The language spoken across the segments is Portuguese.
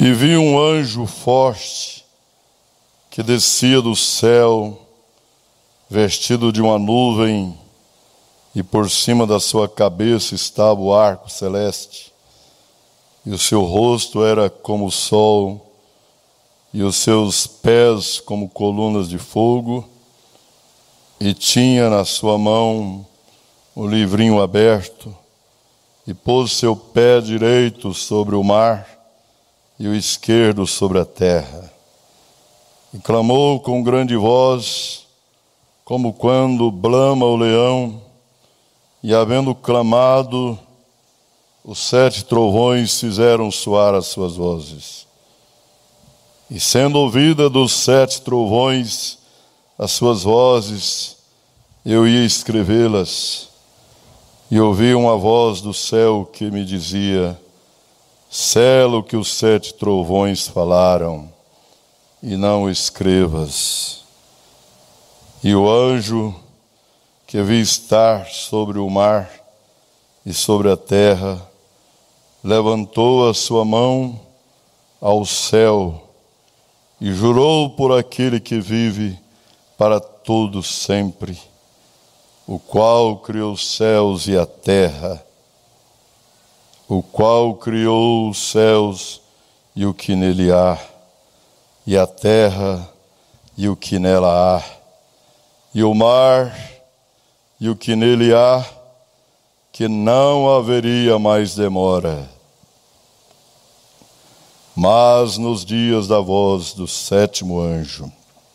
E vi um anjo forte que descia do céu, vestido de uma nuvem, e por cima da sua cabeça estava o arco celeste, e o seu rosto era como o sol, e os seus pés como colunas de fogo, e tinha na sua mão o livrinho aberto, e pôs seu pé direito sobre o mar, e o esquerdo sobre a terra. E clamou com grande voz, como quando blama o leão, e havendo clamado, os 7 trovões fizeram soar as suas vozes. E sendo ouvida dos 7 trovões as suas vozes, eu ia escrevê-las, e ouvi uma voz do céu que me dizia: sela o que os 7 trovões falaram, e não escrevas. E o anjo que vi estar sobre o mar e sobre a terra levantou a sua mão ao céu e jurou por aquele que vive para todo sempre, o qual criou os céus e a terra, o qual criou os céus e o que nele há, e a terra e o que nela há, e o mar e o que nele há, que não haveria mais demora. Mas nos dias da voz do 7º anjo,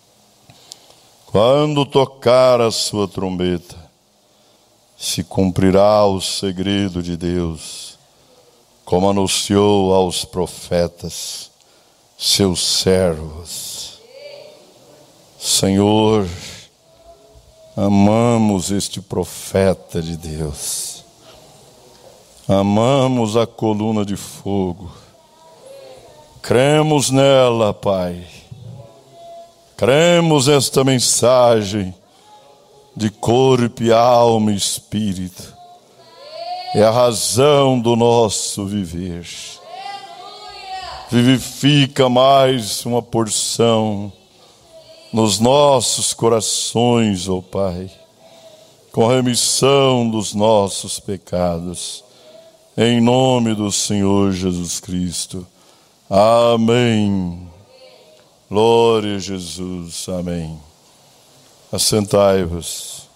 quando tocar a sua trombeta, se cumprirá o segredo de Deus, como anunciou aos profetas, seus servos. Senhor, amamos este profeta de Deus, amamos a coluna de fogo, cremos nela, Pai, cremos esta mensagem de corpo, alma e espírito, é a razão do nosso viver. Vivifica mais uma porção nos nossos corações, ó Pai, com remissão dos nossos pecados, em nome do Senhor Jesus Cristo. Amém. Glória a Jesus. Amém. Assentai-vos.